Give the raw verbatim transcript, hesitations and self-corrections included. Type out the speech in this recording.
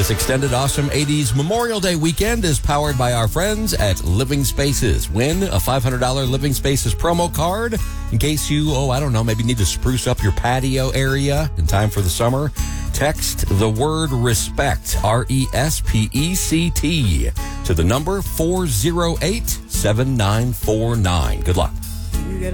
This extended awesome eighties Memorial Day weekend is powered by our friends at Living Spaces. Win a five hundred dollars Living Spaces promo card in case you, oh, I don't know, maybe need to spruce up your patio area in time for the summer. Text the word RESPECT, R E S P E C T, to the number four oh eight, seven nine four nine. Good luck.